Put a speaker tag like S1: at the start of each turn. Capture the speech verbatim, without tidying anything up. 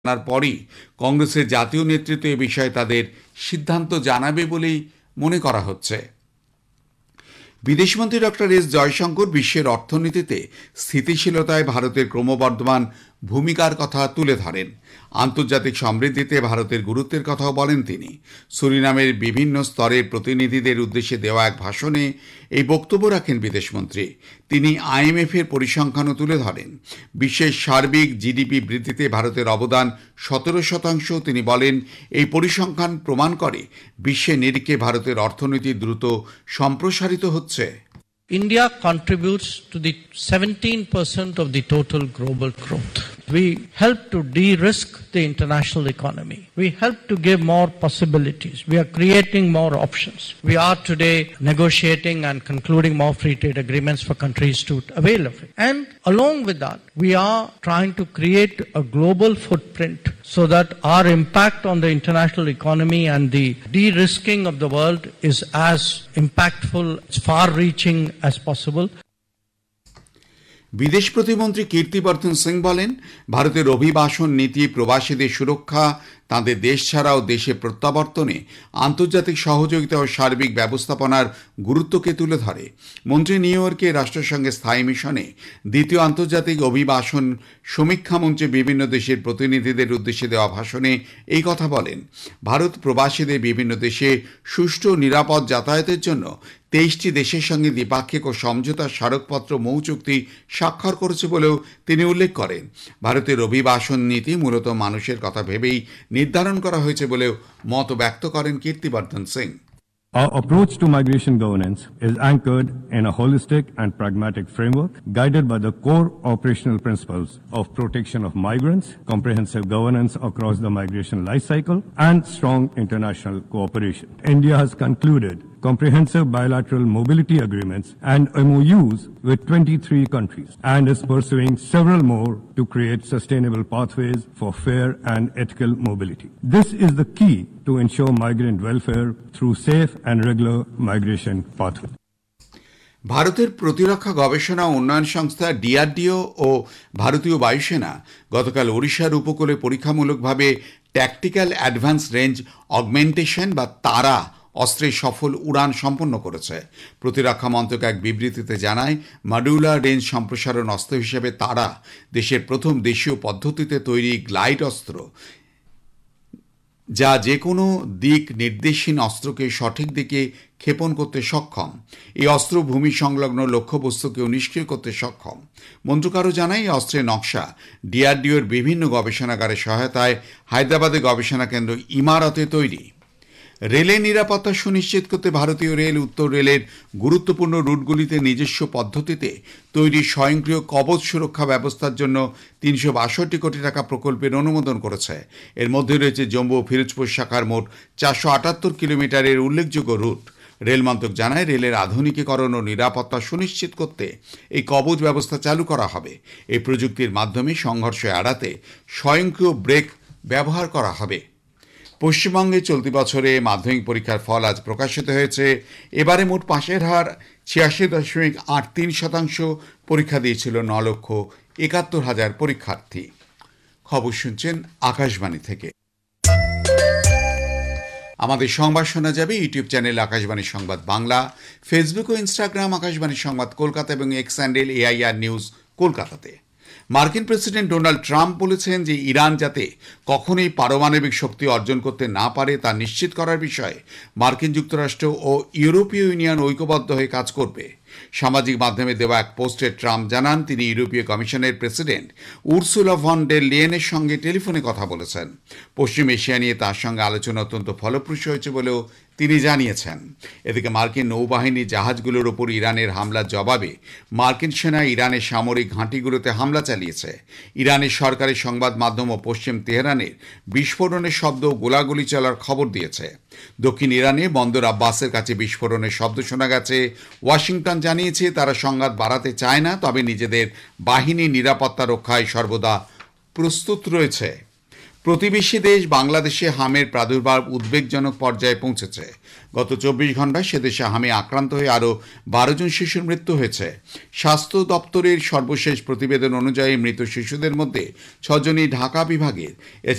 S1: জানার পরই কংগ্রেসের জাতীয় নেতৃত্ব এ বিষয়ে তাদের সিদ্ধান্ত জানাবে বলেই মনে করা হচ্ছে। বিদেশমন্ত্রী ডক্টর এস জয়শঙ্কর বিশ্বের অর্থনীতিতে স্থিতিশীলতায় ভারতের ক্রমবর্ধমান ভূমিকার কথা তুলে ধরেন। আন্তর্জাতিক সমৃদ্ধিতে ভারতের গুরুত্বের কথাও বলেন তিনি। সুরিনামের বিভিন্ন স্তরের প্রতিনিধিদের উদ্দেশ্যে দেওয়া এক ভাষণে এই বক্তব্য রাখেন বিদেশমন্ত্রী। তিনি আইএমএফ এর পরিসংখ্যানও তুলে ধরেন। বিশ্বের সার্বিক জিডিপি বৃদ্ধিতে ভারতের অবদান সতেরো শতাংশ। তিনি বলেন, এই পরিসংখ্যান প্রমাণ করে বিশ্বের নিরিখে ভারতের অর্থনীতি দ্রুত সম্প্রসারিত হচ্ছে।
S2: India contributes to the seventeen percent of the total global growth. We help to de-risk the international economy. We help to give more possibilities. We are creating more options. We are today negotiating and concluding more free trade agreements for countries to avail of it. And along with that, we are trying to create a global footprint so that our impact on the international economy and the de-risking of the world is as impactful, as far-reaching as possible.
S1: বিদেশ প্রতিমন্ত্রী কীর্তিবর্ধন সিং বলেন, ভারতের অভিবাসন নীতি প্রবাসীদের সুরক্ষা, তাঁদের দেশ ছাড়াও দেশে প্রত্যাবর্তনে আন্তর্জাতিক সহযোগিতা ও সার্বিক ব্যবস্থাপনার গুরুত্বকে তুলে ধরে। মন্ত্রী নিউ ইয়র্কে রাষ্ট্রসংঘের স্থায়ী মিশনে দ্বিতীয় আন্তর্জাতিক অভিবাসন সমীক্ষা মঞ্চে বিভিন্ন দেশের প্রতিনিধিদের উদ্দেশ্যে দেওয়া ভাষণে এই কথা বলেন। ভারত প্রবাসীদের বিভিন্ন দেশে সুষ্ঠু নিরাপদ যাতায়াতের জন্য তেইশটি দেশের সঙ্গে দ্বিপাক্ষিক ও সমঝোতা স্মারকপত্র মৌ চুক্তি স্বাক্ষর করেছে বলেও তিনি উল্লেখ করেন। ভারতের অভিবাসন নীতি মূলত মানুষের কথা ভেবেই নির্ধারণ করা হয়েছে বলেও মত ব্যক্ত করেন Kirtivardhan Singh.
S3: Our approach to migration governance is anchored in a holistic and pragmatic framework guided by the core operational principles of protection of migrants, comprehensive governance across the migration life cycle, and strong international cooperation. India has concluded comprehensive bilateral mobility agreements and M O Us with twenty-three countries and is pursuing several more to create sustainable pathways for fair and ethical mobility. This is the key to ensure migrant welfare through safe and regular migration pathways.
S1: ভারতের প্রতিরক্ষা গবেষণা ও উন্নয়ন সংস্থা DRDO ও ভারতীয় বায়ুসেনা গতকাল ওড়িশার উপকূলে পরীক্ষামূলকভাবে ট্যাকটিক্যাল অ্যাডভান্স রেঞ্জ অগমেন্টেশন বা তারা অস্ত্রের সফল উড়ান সম্পন্ন করেছে। প্রতিরক্ষা মন্ত্রক এক বিবৃতিতে জানায়, মডুলার রেঞ্জ সম্প্রসারণ অস্ত্র হিসেবে তারা দেশের প্রথম দেশীয় পদ্ধতিতে তৈরি গ্লাইড অস্ত্র, যা যে কোনো দিক নির্দেশহীন অস্ত্রকে সঠিক দিকে ক্ষেপণ করতে সক্ষম। এই অস্ত্র ভূমি সংলগ্ন লক্ষ্যবস্তুকেও নিষ্ক্রিয় করতে সক্ষম। মন্ত্রক আরও জানায়, এই অস্ত্রের নকশা ডিআরডিওর বিভিন্ন গবেষণাগারের সহায়তায় হায়দ্রাবাদে গবেষণা কেন্দ্র ইমারতে তৈরি। রেলের নিরাপত্তা সুনিশ্চিত করতে ভারতীয় রেল উত্তর রেলের গুরুত্বপূর্ণ রুটগুলিতে নিজস্ব পদ্ধতিতে তৈরি স্বয়ংক্রিয় কবচ সুরক্ষা ব্যবস্থার জন্য তিনশো বাষট্টি কোটি টাকা প্রকল্পের অনুমোদন করেছে। এর মধ্যে রয়েছে জম্মু ও ফিরোজপুর শাখার মোট চারশো আটাত্তর কিলোমিটারের উল্লেখযোগ্য রুট। রেল মন্ত্রক জানায়, রেলের আধুনিকীকরণ ও নিরাপত্তা সুনিশ্চিত করতে এই কবচ ব্যবস্থা চালু করা হবে। এই প্রযুক্তির মাধ্যমে সংঘর্ষ এড়াতে স্বয়ংক্রিয় ব্রেক ব্যবহার করা হবে। পশ্চিমবঙ্গে চলতি বছরে মাধ্যমিক পরীক্ষার ফল আজ প্রকাশিত হয়েছে। এবারে মোট পাশের হার ছিয়াশি দশমিক আট তিন শতাংশ। পরীক্ষা দিয়েছিল ন লক্ষ একাত্তর হাজার পরীক্ষার্থী। খবর শুনছেন আকাশবাণী থেকে। আমাদের সংবাদ শোনা যাবে ইউটিউব চ্যানেল আকাশবাণী সংবাদ বাংলা, ফেসবুক ও ইনস্টাগ্রাম আকাশবাণী সংবাদ কলকাতা এবং এক্স হ্যান্ডেল এআইআর নিউজ কলকাতাতে। মার্কিন প্রেসিডেন্ট ডোনাল্ড ট্রাম্প বলেছেন যে ইরান যাতে কখনোই পারমাণবিক শক্তি অর্জন করতে না পারে তা নিশ্চিত করার বিষয়ে মার্কিন যুক্তরাষ্ট্র ও ইউরোপীয় ইউনিয়ন ঐক্যবদ্ধ হয়ে কাজ করবে। সামাজিক মাধ্যমে দেওয়া এক পোস্টে ট্রাম্প জানান, তিনি ইউরোপীয় কমিশনের প্রেসিডেন্ট উরসুলা ভন ডের লেয়েনের সঙ্গে টেলিফোনে কথা বলেছেন। পশ্চিম এশিয়া নিয়ে তার সঙ্গে আলোচনা অত্যন্ত ফলপ্রসূ হয়েছে বলেও তিনি জানিয়েছেন। এদিকে মার্কিন নৌবাহিনী জাহাজগুলোর ওপর ইরানের হামলার জবাবে মার্কিন সেনা ইরানের সামরিক ঘাঁটিগুলোতে হামলা চালিয়েছে। ইরানের সরকারি সংবাদ মাধ্যম ও পশ্চিম তেহরানের বিস্ফোরণের শব্দ ও গোলাগুলি চলার খবর দিয়েছে। দক্ষিণ ইরানে বন্দর আব্বাসের কাছে বিস্ফোরণের শব্দ শোনা গেছে। ওয়াশিংটন জানিয়েছে তারা সংঘাত বাড়াতে চায় না, তবে নিজেদের বাহিনী নিরাপত্তা রক্ষায় সর্বদা প্রস্তুত রয়েছে। প্রতিবেশী দেশ বাংলাদেশে হামের প্রাদুর্ভাব উদ্বেগজনক পর্যায়ে পৌঁছেছে। গত চব্বিশ ঘন্টায় সে দেশে হামে আক্রান্ত হয়ে আরও বারো জন শিশুর মৃত্যু হয়েছে। স্বাস্থ্য দপ্তরের সর্বশেষ প্রতিবেদন অনুযায়ী মৃত শিশুদের মধ্যে ছজনই ঢাকা বিভাগের।